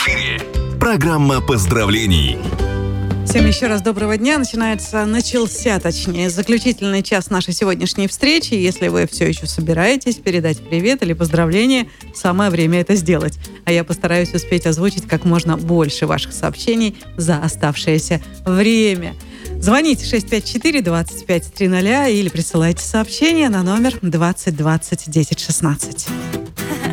эфире программа поздравлений. Всем еще раз доброго дня. Начался заключительный час нашей сегодняшней встречи. Если вы все еще собираетесь передать привет или поздравление, самое время это сделать. А я постараюсь успеть озвучить как можно больше ваших сообщений за оставшееся время. Звоните 654-2530 или присылайте сообщение на номер 20 20 10 16.